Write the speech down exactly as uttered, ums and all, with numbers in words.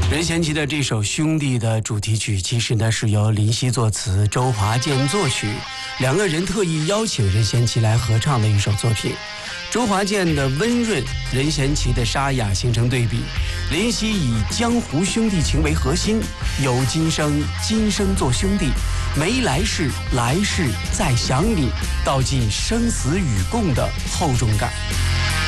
任贤齐的这首《兄弟》的主题曲，其实呢是由林夕作词，周华健作曲，两个人特意邀请任贤齐来合唱的一首作品。周华健的温润，任贤齐的沙哑形成对比。林夕以江湖兄弟情为核心，有今生，今生做兄弟，没来世，来世再想你，道尽生死与共的厚重感。